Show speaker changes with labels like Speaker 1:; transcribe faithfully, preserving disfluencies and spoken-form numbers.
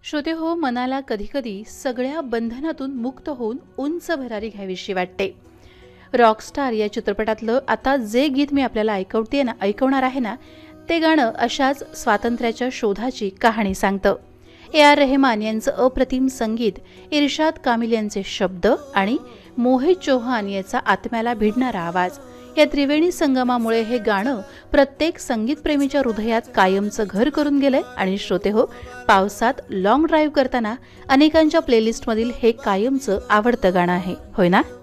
Speaker 1: श्रोते हो, मनाला कधीकधी सगळ्या बंधनातून मुक्त होऊन उंच भरारी घ्यावीशी वाटते. रॉकस्टार या चित्रपटातलं आता जे गीत मी आपल्याला ऐकवते ना ऐकवणार आहे ना ते गाणं अशाच स्वातंत्र्याच्या शोधाची कहाणी सांगतं. ए आर रेहमान यांचं अप्रतिम संगीत, इरशाद कामिल यांचे शब्द आणि मोहित चौहान याचा आत्म्याला भिडणारा आवाज, या त्रिवेणी संगमामुळे हे गाणं प्रत्येक संगीतप्रेमीच्या हृदयात कायमचं घर करून गेलंय. आणि श्रोते हो, पावसात लॉंग ड्राईव्ह करताना अनेकांच्या प्लेलिस्टमधील हे कायमचं आवडतं गाणं आहे, होय ना?